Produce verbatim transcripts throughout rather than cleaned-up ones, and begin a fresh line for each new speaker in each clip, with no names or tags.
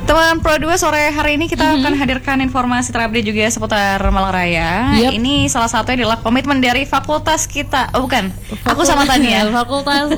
Teman Pro dua, sore hari ini kita
mm-hmm.
akan hadirkan informasi terupdate juga seputar Malang Raya.
Yep.
Ini salah satunya adalah komitmen dari fakultas kita. Oh bukan,
Fakultas,
aku sama Tania.
Fakultas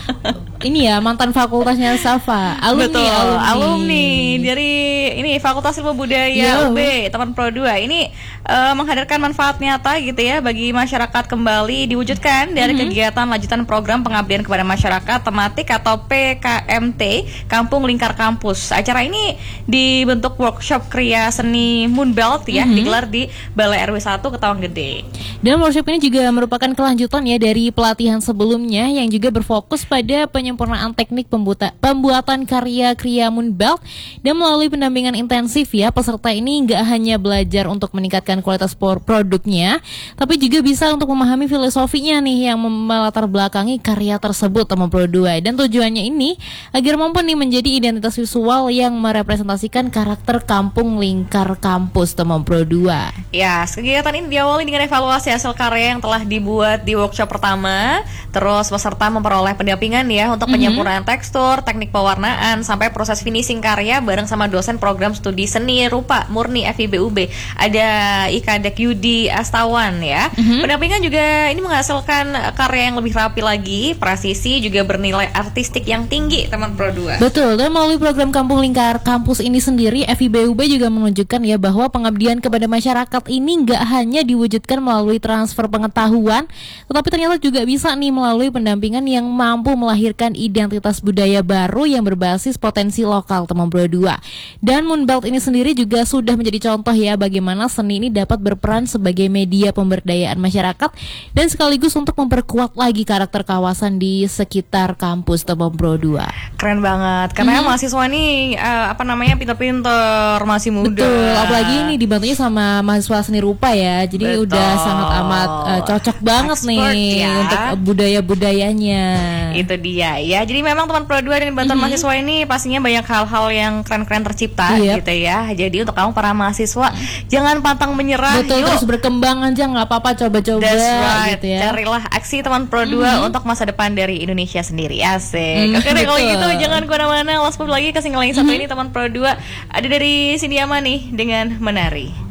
ini ya, mantan fakultasnya Safa. Alumni,
Betul,
alumni.
alumni dari ini Fakultas Ilmu Budaya
Yo.
U B, teman Pro dua. Ini uh, menghadirkan manfaat nyata gitu ya bagi masyarakat, kembali diwujudkan dari mm-hmm. kegiatan lanjutan program pengabdian kepada masyarakat tematik atau P K M T Kampung Lingkar Kampus. Acara ini dibentuk workshop kriya seni Moonbelt ya, mm-hmm. digelar di Balai R W satu Ketawang Gede.
Dan workshop ini juga merupakan kelanjutan ya dari pelatihan sebelumnya yang juga berfokus pada penyempurnaan teknik pembuta, pembuatan karya kriya Moonbelt. Dan melalui pendampingan intensif ya, peserta ini nggak hanya belajar untuk meningkatkan kualitas produknya, tapi juga bisa untuk memahami filosofinya nih yang melatar belakangi karya tersebut, teman Pro dua. Dan tujuannya ini agar mampu nih menjadi identitas visual yang merepresentasikan karakter kampung lingkar kampus, teman Pro dua.
Ya, kegiatan ini diawali dengan evaluasi hasil karya yang telah dibuat di workshop pertama. Terus peserta memperoleh pendampingan ya untuk mm-hmm. penyempurnaan tekstur, teknik pewarnaan, sampai proses finishing karya bareng sama dosen program studi seni rupa murni F I B U B. Ada Ikadek Yudi Astawan ya. Mm-hmm. Pendampingan juga ini menghasilkan karya yang lebih rapi lagi, presisi, juga bernilai artistik yang tinggi, teman Pro dua.
Betul, dan melalui program Kampung Lingkar Kampus ini sendiri, F I B U B juga menunjukkan ya bahwa pengabdian kepada masyarakat ini nggak hanya diwujudkan melalui transfer pengetahuan, tetapi ternyata juga bisa nih melalui pendampingan yang mampu melahirkan identitas budaya baru yang berbasis potensi lokal, teman Pro dua. Dan Moonbelt ini sendiri juga sudah menjadi contoh ya bagaimana seni ini dapat berperan sebagai media pemberdayaan masyarakat dan sekaligus untuk memperkuat lagi karakter kawasan di sekitar kampus, teman Pro dua.
Keren banget, karena hmm. mahasiswa ini uh, apa namanya pinter-pinter, masih muda.
Betul, apalagi ini dibantunya sama mahasiswa seni rupa ya, jadi
Betul.
udah sangat amat uh, cocok banget Expert, nih ya. Untuk budaya-budayanya.
Itu dia ya, jadi memang teman Pro dua dan bantuan mm-hmm. mahasiswa ini pastinya banyak hal-hal yang keren-keren tercipta yep. gitu ya. Jadi untuk kamu para mahasiswa jangan pantang menyerah.
Betul,
yuk.
Terus berkembang aja, nggak apa-apa, coba-coba.
That's right.
Gitu ya.
Carilah aksi teman Pro dua mm-hmm. untuk masa depan dari Indonesia sendiri. Asik. Mm, Oke deh kalau gitu jangan kemana-mana. Last lagi kasih ngelangin satu mm-hmm. ini teman Pro dua. Ada dari Cindy Ama nih dengan Menari.